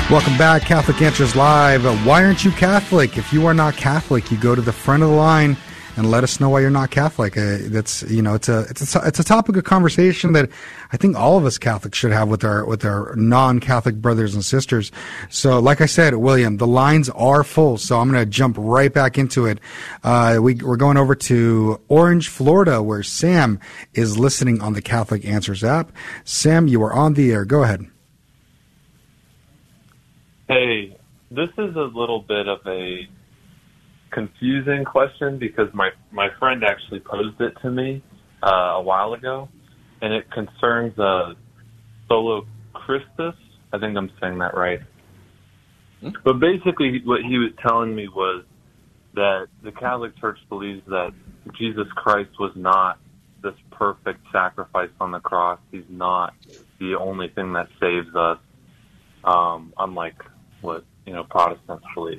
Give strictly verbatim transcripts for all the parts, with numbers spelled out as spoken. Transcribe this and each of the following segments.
Welcome back, Catholic Answers Live. Uh, why aren't you Catholic? If you are not Catholic, you go to the front of the line and let us know why you're not Catholic. Uh, that's you know, it's a it's a it's a topic of conversation that I think all of us Catholics should have with our with our non-Catholic brothers and sisters. So, like I said, William, the lines are full, so I'm going to jump right back into it. Uh, we, we're going over to Orange, Florida, where Sam is listening on the Catholic Answers app. Sam, you are on the air. Go ahead. Hey, this is a little bit of a confusing question because my, my friend actually posed it to me uh, a while ago, and it concerns uh, Solo Christus. I think I'm saying that right. Hmm? But basically what he was telling me was that the Catholic Church believes that Jesus Christ was not this perfect sacrifice on the cross. He's not the only thing that saves us, um, unlike what, you know, Protestants believe.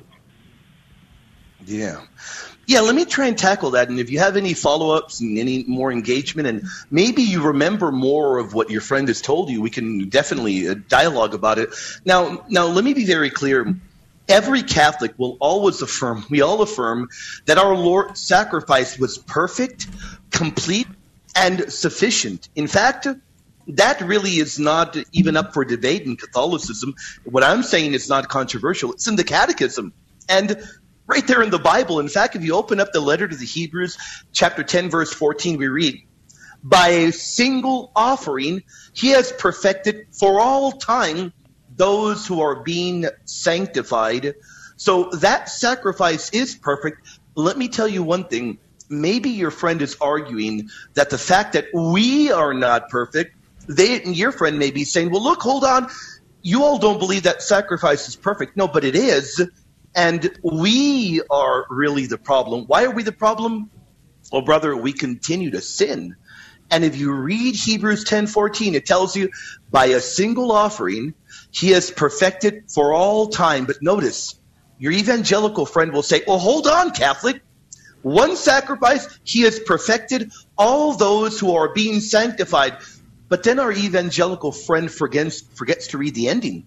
Yeah. Yeah, let me try and tackle that. And if you have any follow-ups and any more engagement, and maybe you remember more of what your friend has told you, we can definitely uh, dialogue about it. Now, now, let me be very clear. Every Catholic will always affirm, we all affirm, that our Lord's sacrifice was perfect, complete, and sufficient. In fact, that really is not even up for debate in Catholicism. What I'm saying is not controversial. It's in the Catechism. And right there in the Bible, in fact, if you open up the letter to the Hebrews, chapter ten, verse fourteen, we read, by a single offering, he has perfected for all time those who are being sanctified. So that sacrifice is perfect. Let me tell you one thing. Maybe your friend is arguing that the fact that we are not perfect, they and your friend may be saying, well, look, hold on. You all don't believe that sacrifice is perfect. No, but it is. And we are really the problem. Why are we the problem? Well, brother, we continue to sin. And if you read Hebrews ten fourteen, it tells you by a single offering, he has perfected for all time. But notice, your evangelical friend will say, well, hold on, Catholic. One sacrifice, he has perfected all those who are being sanctified. But then our evangelical friend forgets, forgets to read the ending.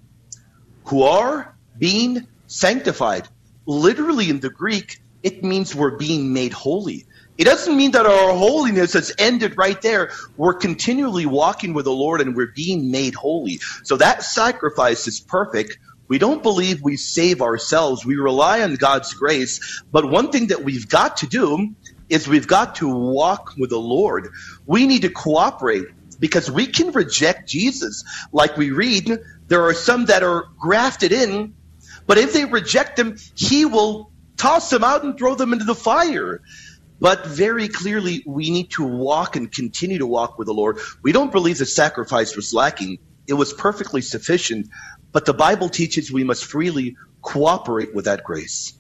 Who are being sanctified. Literally in the Greek, it means we're being made holy. It doesn't mean that our holiness has ended right there. We're continually walking with the Lord and we're being made holy. So that sacrifice is perfect. We don't believe we save ourselves. We rely on God's grace. But one thing that we've got to do is we've got to walk with the Lord. We need to cooperate because we can reject Jesus. Like we read, there are some that are grafted in, but if they reject him, he will toss them out and throw them into the fire. But very clearly, we need to walk and continue to walk with the Lord. We don't believe the sacrifice was lacking. It was perfectly sufficient. But the Bible teaches we must freely cooperate with that grace.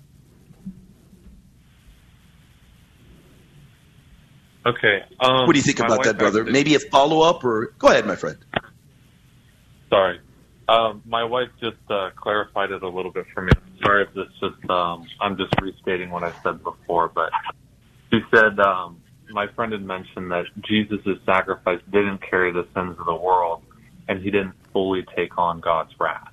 Okay. Um, what do you think about that, brother? Actually, maybe a follow-up or... Go ahead, my friend. Sorry. Um, my wife just uh, clarified it a little bit for me. Sorry if this just... Um, I'm just restating what I said before, but she said um, my friend had mentioned that Jesus' sacrifice didn't carry the sins of the world, and he didn't fully take on God's wrath.